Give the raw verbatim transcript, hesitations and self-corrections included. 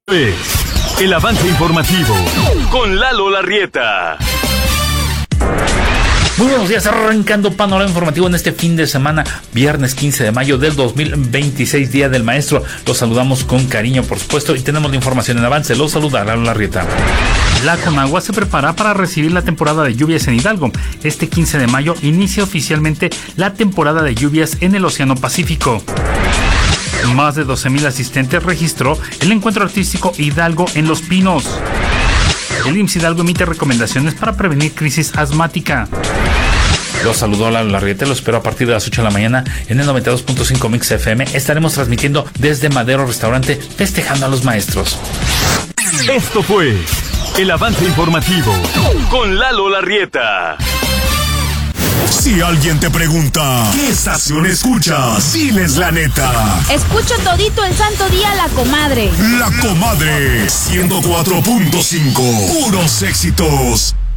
Es el avance informativo con Lalo Larrieta. Muy buenos días, arrancando panorama informativo en este fin de semana, viernes quince de mayo del dos mil veintiséis, Día del Maestro. Los saludamos con cariño, por supuesto, y tenemos la información en avance. Los saluda Lalo Larrieta. La Conagua se prepara para recibir la temporada de lluvias en Hidalgo. Este quince de mayo inicia oficialmente la temporada de lluvias en el Océano Pacífico. Más de doce mil asistentes registró el encuentro artístico Hidalgo en Los Pinos. El I M S S Hidalgo emite recomendaciones para prevenir crisis asmática. Los saludó Lalo Larrieta, lo espero a partir de las ocho de la mañana en el noventa y dos punto cinco Mix F M. Estaremos transmitiendo desde Madero Restaurante, festejando a los maestros. Esto fue el avance informativo con Lalo Larrieta. Si alguien te pregunta, ¿qué estación escuchas? Diles la neta. Escucho todito el santo día La Comadre. La Comadre, ciento cuatro punto cinco. Puros éxitos.